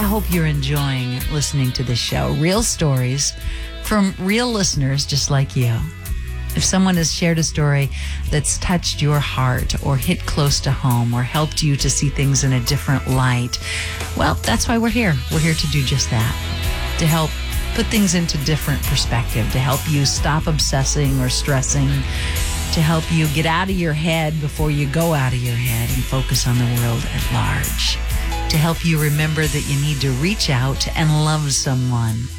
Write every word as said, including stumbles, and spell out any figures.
hope you're enjoying listening to this show. Real stories from real listeners just like you. If someone has shared a story that's touched your heart or hit close to home or helped you to see things in a different light, well, that's why we're here. We're here to do just that, to help put things into different perspective, to help you stop obsessing or stressing, to help you get out of your head before you go out of your head and focus on the world at large, to help you remember that you need to reach out and love someone.